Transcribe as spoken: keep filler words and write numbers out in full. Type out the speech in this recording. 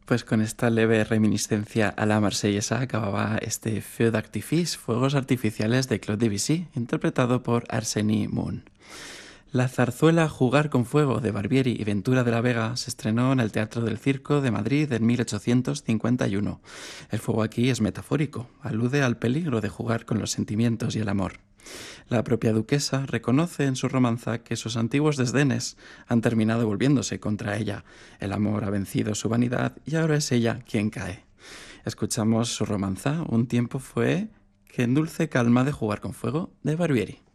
Pues con esta leve reminiscencia a la marsellesa acababa este Feu d'artifice, Fuegos Artificiales de Claude Debussy, interpretado por Arseny Moon. La zarzuela Jugar con Fuego de Barbieri y Ventura de la Vega se estrenó en el Teatro del Circo de Madrid en mil ochocientos cincuenta y uno. El fuego aquí es metafórico, alude al peligro de jugar con los sentimientos y el amor. La propia duquesa reconoce en su romanza que sus antiguos desdenes han terminado volviéndose contra ella. El amor ha vencido su vanidad y ahora es ella quien cae. Escuchamos su romanza, Un tiempo fue que en dulce calma de jugar con fuego de Barbieri.